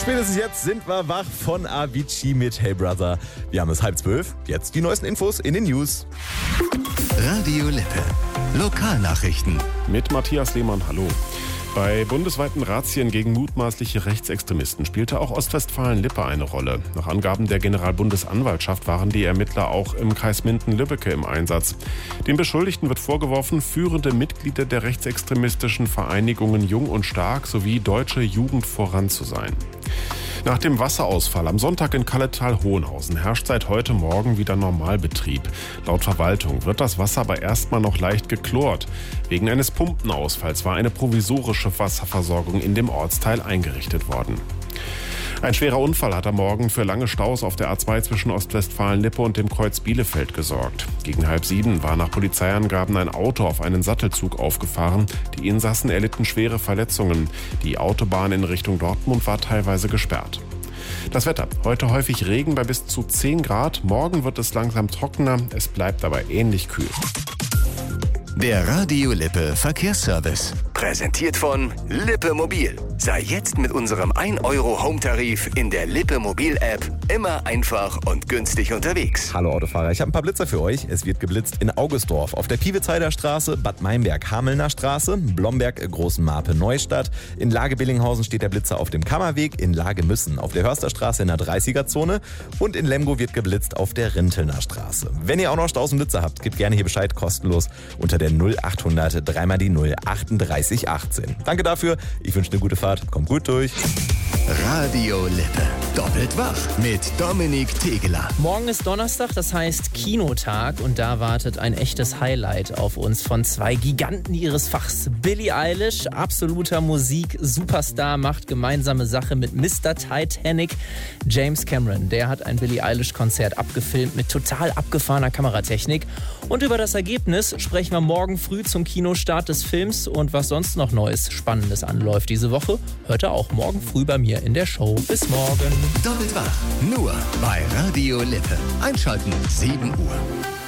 Spätestens jetzt sind wir wach von Avicii mit Hey Brother. Wir haben es 11:30. Jetzt die neuesten Infos in den News. Radio Lippe. Lokalnachrichten. Mit Matthias Lehmann, hallo. Bei bundesweiten Razzien gegen mutmaßliche Rechtsextremisten spielte auch Ostwestfalen-Lippe eine Rolle. Nach Angaben der Generalbundesanwaltschaft waren die Ermittler auch im Kreis Minden-Lübbecke im Einsatz. Den Beschuldigten wird vorgeworfen, führende Mitglieder der rechtsextremistischen Vereinigungen Jung und Stark sowie Deutsche Jugend voran zu sein. Nach dem Wasserausfall am Sonntag in Kalletal-Hohenhausen herrscht seit heute Morgen wieder Normalbetrieb. Laut Verwaltung wird das Wasser aber erstmal noch leicht geklort. Wegen eines Pumpenausfalls war eine provisorische Wasserversorgung in dem Ortsteil eingerichtet worden. Ein schwerer Unfall hat am Morgen für lange Staus auf der A2 zwischen Ostwestfalen-Lippe und dem Kreuz Bielefeld gesorgt. Gegen 6:30 war nach Polizeiangaben ein Auto auf einen Sattelzug aufgefahren. Die Insassen erlitten schwere Verletzungen. Die Autobahn in Richtung Dortmund war teilweise gesperrt. Das Wetter. Heute häufig Regen bei bis zu 10 Grad. Morgen wird es langsam trockener. Es bleibt aber ähnlich kühl. Der Radio Lippe Verkehrsservice. Präsentiert von Lippe Mobil. Sei jetzt mit unserem 1€ Home-Tarif in der Lippe Mobil-App immer einfach und günstig unterwegs. Hallo Autofahrer, ich habe ein paar Blitzer für euch. Es wird geblitzt in Augustdorf, auf der Pievezeider Straße, Bad Meinberg, Hamelner Straße, Blomberg, Großenmarpe, Neustadt. In Lage-Billinghausen steht der Blitzer auf dem Kammerweg, in Lage-Müssen auf der Hörsterstraße in der 30er-Zone und in Lemgo wird geblitzt auf der Rintelner Straße. Wenn ihr auch noch Staus und Blitzer habt, gebt gerne hier Bescheid, kostenlos unter der 0800 3 die 0 38 18. Danke dafür, ich wünsche eine gute Fahrt, kommt gut durch. Radio Lippe. Doppelt wach mit Dominik Tegeler. Morgen ist Donnerstag, das heißt Kinotag und da wartet ein echtes Highlight auf uns von 2 Giganten ihres Fachs. Billie Eilish, absoluter Musik-Superstar, macht gemeinsame Sache mit Mr. Titanic. James Cameron, der hat ein Billie Eilish-Konzert abgefilmt mit total abgefahrener Kameratechnik. Und über das Ergebnis sprechen wir morgen früh zum Kinostart des Films und was sonst noch Neues, Spannendes anläuft diese Woche, hört ihr auch morgen früh bei mir in der Show. Bis morgen. Doppelt wach. Nur bei Radio Lippe. Einschalten 7 Uhr.